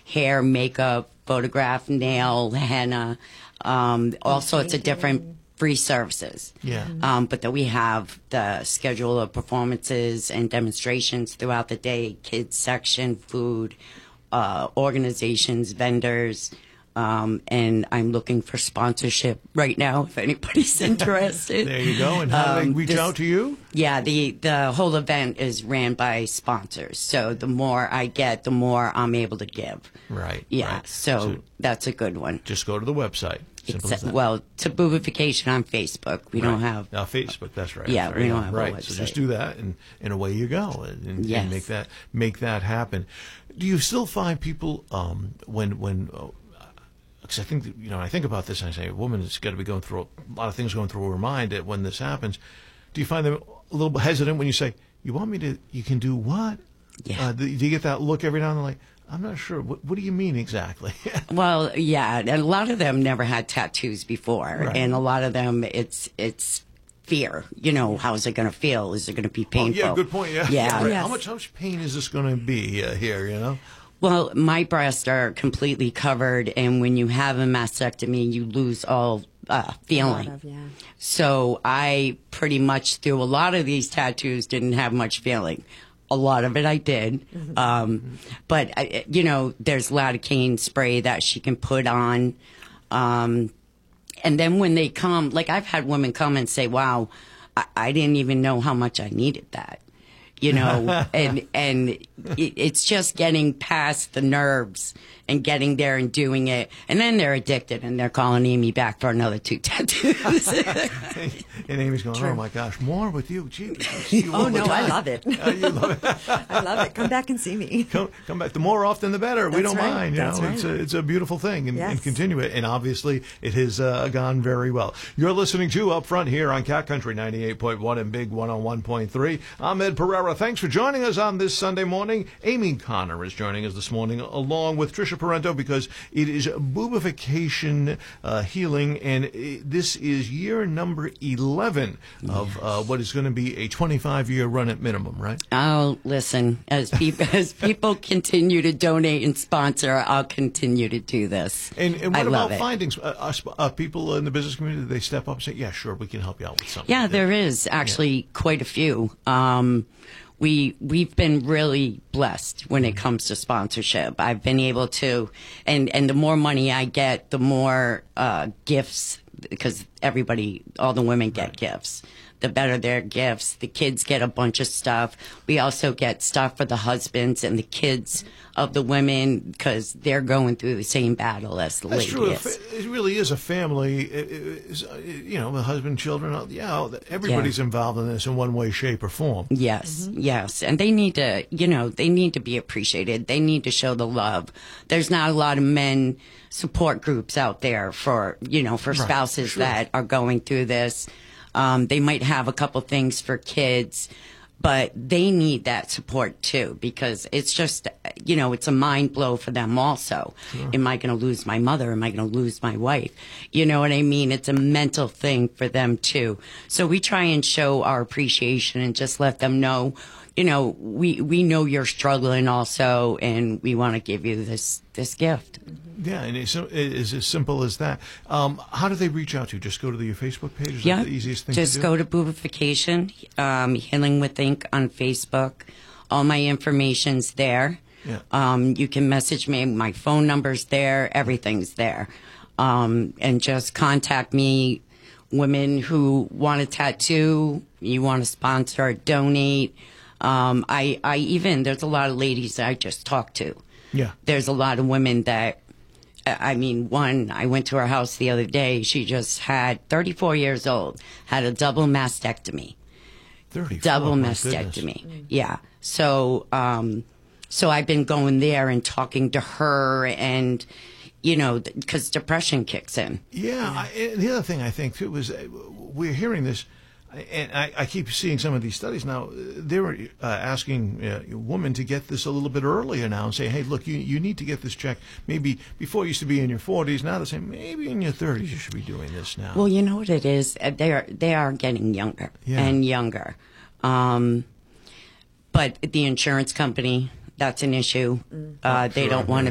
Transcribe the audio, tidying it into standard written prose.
hair, makeup, photograph, nail, henna, all sorts of different free services. Yeah. But that we have the schedule of performances and demonstrations throughout the day, kids section, food, organizations, vendors. And I'm looking for sponsorship right now if anybody's interested. There you go. And how do they reach out to you? Yeah, the whole event is ran by sponsors. So the more I get, the more I'm able to give. Right. Yeah, right. so that's a good one. Just go to the website. Simple as that. Well, Taboobiefication on Facebook. We don't have... Now, Facebook, that's right. Yeah, we don't have right. a website. So just do that, and away you go, and Yes. make that happen. Do you still find people when because I think I think about this and I say a woman has got to be going through a lot of things going through her mind when this happens. Do you find them a little bit hesitant when you say, "You want me to? You can do what?" Yeah. Do you get that look every now and then, like, I'm not sure. What do you mean exactly? Well, yeah, and a lot of them never had tattoos before, Right. and a lot of them it's fear. How's it going to feel? Is it going to be painful? Oh, yeah, good point. Yeah. Yeah. Right. Yes. How much pain is this going to be here? Well, my breasts are completely covered, and when you have a mastectomy, you lose all feeling. So I pretty much, through a lot of these tattoos, didn't have much feeling. A lot of it I did. But, there's lidocaine spray that she can put on. And then when they come, like I've had women come and say, wow, I didn't even know how much I needed that. And it's just getting past the nerves and getting there and doing it. And then they're addicted and they're calling Amy back for another 2 tattoos. And Amy's going, oh my gosh, more with you. Gee, Oh, no, I love it. You love it. I love it. Come back and see me. Come back. The more often, the better. We That's don't right. mind. That's right. It's a beautiful thing, and Yes. continue it. And obviously, it has gone very well. You're listening to Up Front here on Cat Country 98.1 and Big 101.3. I'm Ed Pereira. Thanks for joining us on this Sunday morning. Amy Connor is joining us this morning, along with Tricia Parento, because it is boobification healing, and this is year number 11 of what is going to be a 25-year run at minimum, right? Oh, listen, as people continue to donate and sponsor, I'll continue to do this. And I what love about it. findings? People in the business community, they step up and say, yeah, sure, we can help you out with something. Yeah, there is actually quite a few. We've been really blessed when it comes to sponsorship. I've been able to, and the more money I get, the more gifts, because all the women get gifts. The better their gifts. The kids get a bunch of stuff. We also get stuff for the husbands and the kids of the women, because they're going through the same battle as the That's ladies. true. It really is a family. The husband, children. Everybody's involved in this in one way, shape, or form. Yes, yes. And they need to, they need to be appreciated. They need to show the love. There's not a lot of men support groups out there for spouses that are going through this. They might have a couple things for kids, but they need that support too, because it's just, it's a mind blow for them also. Sure. Am I going to lose my mother? Am I going to lose my wife? You know what I mean? It's a mental thing for them too. So we try and show our appreciation and just let them know, we know you're struggling also, and we want to give you this gift. Yeah, and it's as simple as that. How do they reach out to you? Just go to your Facebook page? Is that the easiest thing to do? Just go to Boobification, Healing with Ink on Facebook. All my information's there. Yeah. You can message me. My phone number's there. Everything's there. And just contact me. Women who want a tattoo, you want to sponsor or donate. There's a lot of ladies that I just talked to. Yeah. There's a lot of women that, I went to her house the other day. She just had 34 years old, had a double mastectomy. 34. Double my mastectomy. goodness. Yeah. So I've been going there and talking to her, and, because depression kicks in. Yeah. And the other thing I think, too, is we're hearing this, and I keep seeing some of these studies now. They're asking women to get this a little bit earlier now and say, hey, look, you need to get this checked. Maybe before you used to be in your 40s. Now they're saying maybe in your 30s you should be doing this now. Well, you know what it is? They are getting younger and younger. But the insurance company, that's an issue. They don't want to